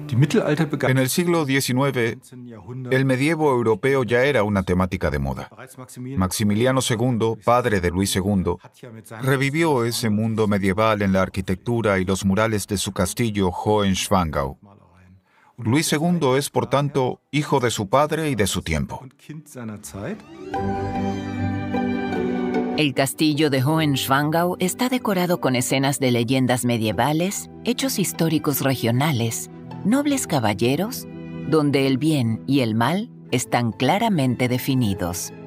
En el siglo XIX, el medievo europeo ya era una temática de moda. Maximiliano II, padre de Luis II, revivió ese mundo medieval en la arquitectura y los murales de su castillo Hohenschwangau. Luis II es, por tanto, hijo de su padre y de su tiempo. El castillo de Hohenschwangau está decorado con escenas de leyendas medievales, hechos históricos regionales, nobles caballeros, donde el bien y el mal están claramente definidos.